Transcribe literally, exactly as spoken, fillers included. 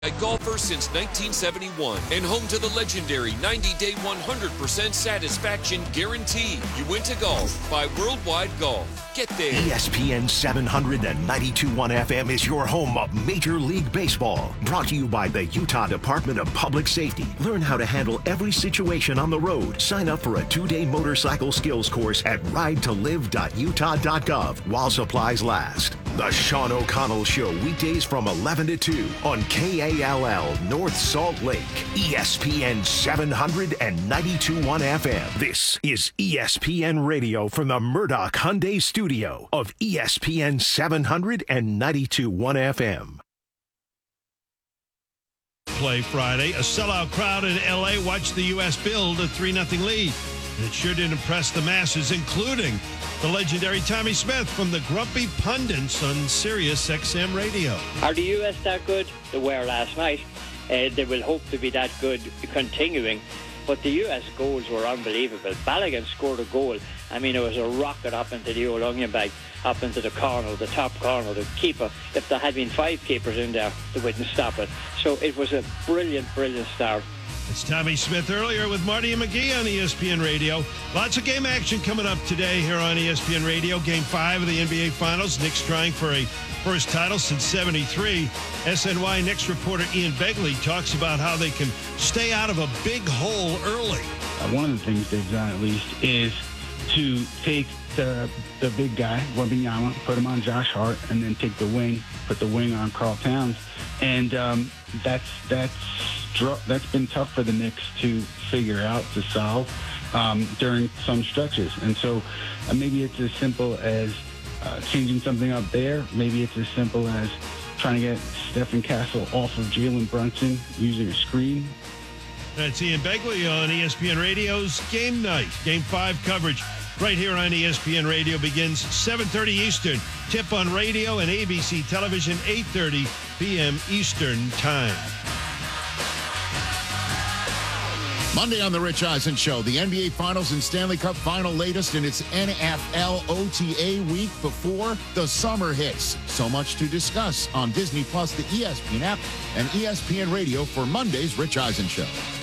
A golfer since nineteen seventy-one and home to the legendary ninety-day one hundred percent satisfaction guarantee. You went to golf by Worldwide Golf. Get there. E S P N seven ninety-two point one F M is your home of Major League Baseball. Brought to you by the Utah Department of Public Safety. Learn how to handle every situation on the road. Sign up for a two-day motorcycle skills course at ride to live dot utah dot gov while supplies last. The Sean O'Connell Show, weekdays from eleven to two on K A L L North Salt Lake. E S P N seven ninety-two point one F M. This is E S P N Radio from the Murdoch Hyundai Studio of E S P N seven ninety-two point one F M. Play Friday. A sellout crowd in L A watched the U S build a three nothing lead. And it sure did impress the masses, including the legendary Tommy Smith from the Grumpy Pundits on Sirius X M Radio. Are the U S that good? They were last night. Uh, they will hope to be that good continuing. But the U S goals were unbelievable. Balogun scored a goal. I mean, it was a rocket up into the old onion bag, up into the corner, the top corner. The keeper, if there had been five keepers in there, they wouldn't stop it. So it was a brilliant, brilliant start. It's Tommy Smith earlier with Marty and McGee on E S P N Radio. Lots of game action coming up today here on E S P N Radio. Game five of the N B A Finals. Knicks trying for a first title since seventy-three. S N Y Knicks reporter Ian Begley talks about how they can stay out of a big hole early. Uh, one of the things they've done, at least, is to take the the big guy, Wembanyama, put him on Josh Hart, and then take the wing, put the wing on Karl Towns. And um, that's that's that's been tough for the Knicks to figure out, to solve um, during some stretches. And so uh, maybe it's as simple as uh, changing something up there. Maybe it's as simple as trying to get Stephen Castle off of Jalen Brunson using a screen. That's Ian Begley on E S P N Radio's Game Night. Game five coverage right here on E S P N Radio begins seven thirty Eastern. Tip on radio and A B C television, eight thirty p.m. Eastern time. Monday on The Rich Eisen Show, the N B A Finals and Stanley Cup Final latest in its N F L O T A week before the summer hits. So much to discuss on Disney Plus, the E S P N app, and E S P N Radio for Monday's Rich Eisen Show.